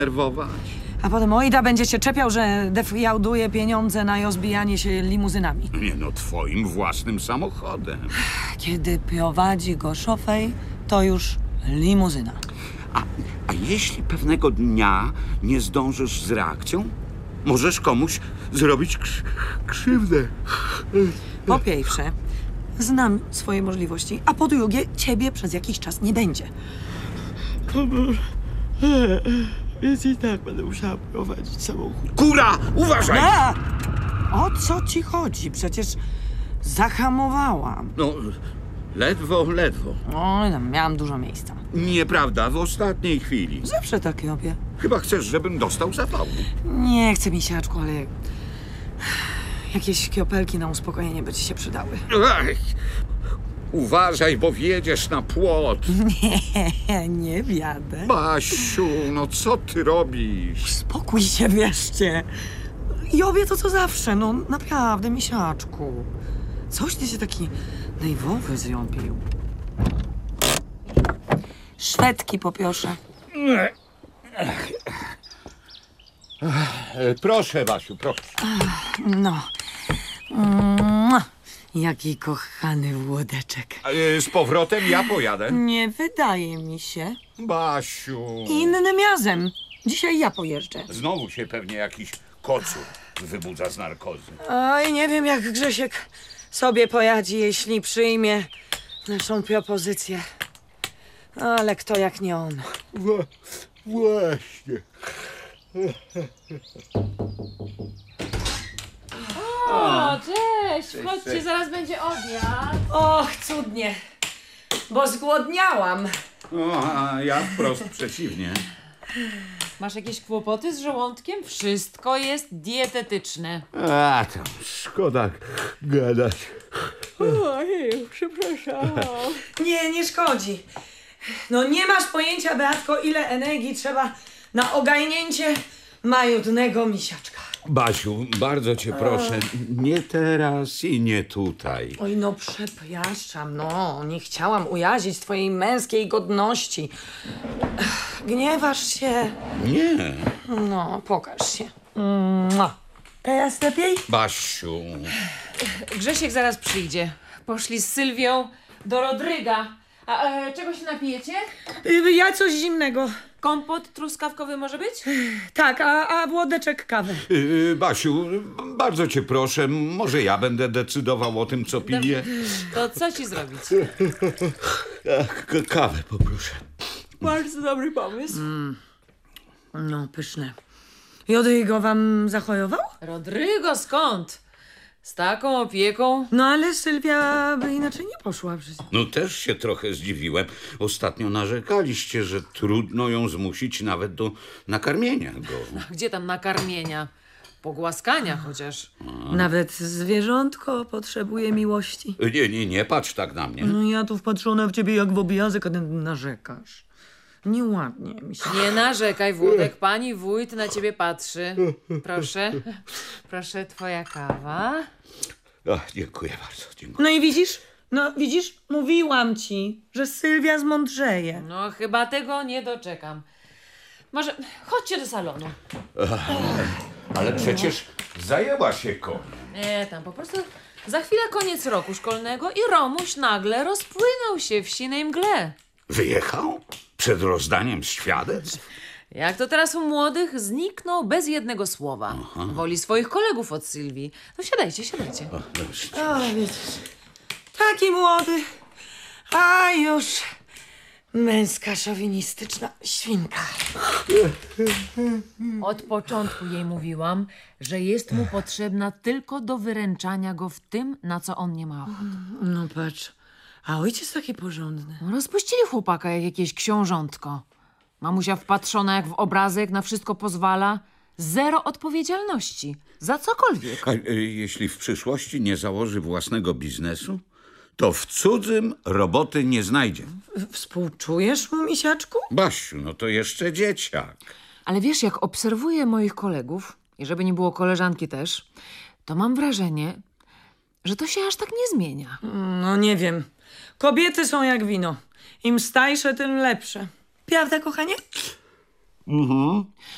nerwować. A potem Ojda będzie się czepiał, że defrauduje pieniądze na rozbijanie się limuzynami. Nie no, twoim własnym samochodem. Kiedy prowadzi go szofer, to już limuzyna. A jeśli pewnego dnia nie zdążysz z reakcją, możesz komuś zrobić krzywdę. Po pierwsze, znam swoje możliwości, a po drugie, ciebie przez jakiś czas nie będzie. Więc i tak będę musiała prowadzić samochód. Kura, uważaj! A! O co ci chodzi? Przecież zahamowałam. No, ledwo. Oj, no, miałam dużo miejsca. Nieprawda, w ostatniej chwili. Zawsze tak robię. Chyba chcesz, żebym dostał zapału. Nie chcę, misiaczku, ale jakieś kropelki na uspokojenie by ci się przydały. Ach, uważaj, bo wjedziesz na płot. Nie wiadę. Basiu, no co ty robisz? Spokój się wreszcie. I obie to co zawsze, no naprawdę, misiaczku. Coś ty się taki nerwowy zrobił. Szwedki poproszę. Proszę, Basiu, proszę. No. Mua. Jaki kochany włodeczek. Z powrotem ja pojadę. Nie wydaje mi się. Basiu. Innym razem. Dzisiaj ja pojeżdżę. Znowu się pewnie jakiś kocur wybudza z narkozy. Oj, nie wiem jak Grzesiek sobie poradzi, jeśli przyjmie naszą propozycję. Ale kto jak nie on. Właśnie. O, cześć! Chodźcie, zaraz będzie obiad. Och, cudnie, bo zgłodniałam. O, a ja wprost przeciwnie. Masz jakieś kłopoty z żołądkiem? Wszystko jest dietetyczne. A tam, szkoda gadać. Ojej, przepraszam. Nie szkodzi. No nie masz pojęcia, Beatko, ile energii trzeba na ogarnięcie majutnego misiaczka. Basiu, bardzo cię proszę, nie teraz i nie tutaj. Oj, no przepraszam, no, nie chciałam urazić twojej męskiej godności. Gniewasz się? Nie. No, pokaż się. Mua. Teraz lepiej? Basiu. Grzesiek zaraz przyjdzie. Poszli z Sylwią do Rodryga. A czego się napijecie? Ja coś zimnego. Kompot truskawkowy może być? Tak, a włodeczek kawy. Basiu, bardzo cię proszę, może ja będę decydował o tym, co piję. To co ci zrobić? Kawę poproszę. Bardzo dobry pomysł. No, pyszne. Jodrygo wam zachorował? Rodrygo, skąd? Z taką opieką? No, ale Sylwia by inaczej nie poszła przecież. No też się trochę zdziwiłem. Ostatnio narzekaliście, że trudno ją zmusić nawet do nakarmienia go. Gdzie tam nakarmienia? Pogłaskania chociaż. Nawet zwierzątko potrzebuje miłości. Nie patrz tak na mnie. No ja tu wpatrzona w ciebie jak w obiazek, a ty narzekasz. Nieładnie mi się. Nie narzekaj, Włodek. Pani wójt na ciebie patrzy. Proszę. Proszę, twoja kawa. Ach, dziękuję bardzo, dziękuję. No i widzisz, mówiłam ci, że Sylwia zmądrzeje. No, chyba tego nie doczekam. Może chodźcie do salonu. Ale przecież zajęła się koniem. Nie, tam po prostu za chwilę koniec roku szkolnego i Romuś nagle rozpłynął się w sinej mgle. Wyjechał? Przed rozdaniem świadectw? Jak to teraz u młodych zniknął bez jednego słowa. Woli swoich kolegów od Sylwii. No siadajcie. O, widzisz, taki młody, a już męska szowinistyczna świnka. Od początku jej mówiłam, że jest mu potrzebna tylko do wyręczania go w tym, na co on nie ma ochoty. No patrz, a ojciec taki porządny. Rozpuścili chłopaka jak jakieś książątko. Mamusia wpatrzona jak w obrazek, na wszystko pozwala. Zero odpowiedzialności. Za cokolwiek. A jeśli w przyszłości nie założy własnego biznesu, to w cudzym roboty nie znajdzie. Współczujesz mu, misiaczku? Basiu, no to jeszcze dzieciak. Ale wiesz, jak obserwuję moich kolegów, i żeby nie było koleżanki też, to mam wrażenie, że to się aż tak nie zmienia. No nie wiem. Kobiety są jak wino. Im stańsze, tym lepsze. Prawda, kochanie?